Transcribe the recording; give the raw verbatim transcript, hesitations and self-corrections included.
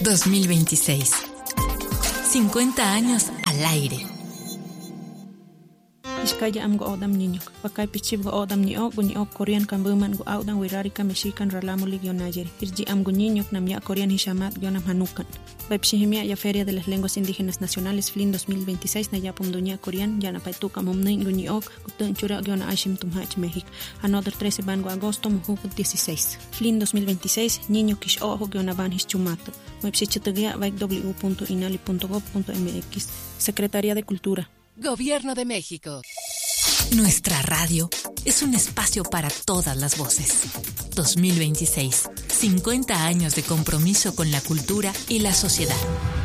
dos mil veintiséis. cincuenta años al aire. Iskaya am go odam niño. Pakai pichib go odam niño, go niño Korean kan buman go audan wirari kan mexican ralamu ligio nayer. Irji am go niño nam ya Korean hishamat go nam hanukan. Baipshihimia ya Feria de las Lenguas Indígenas Nacionales F L I N dos mil veintiséis na ya pum dunia Korean ya na paituka momnin go niño gutun chura go na ashim tumhach México. Another trece ban go agosto mujuk dieciséis. F L I N dos mil veintiséis niño kish ojo go na ban hischumato. Baipshichitagia vaik w punto inali punto gov punto m x. Secretaría de Cultura. Gobierno de México. Nuestra radio es un espacio para todas las voces. dos mil veintiséis. cincuenta años de compromiso con la cultura y la sociedad.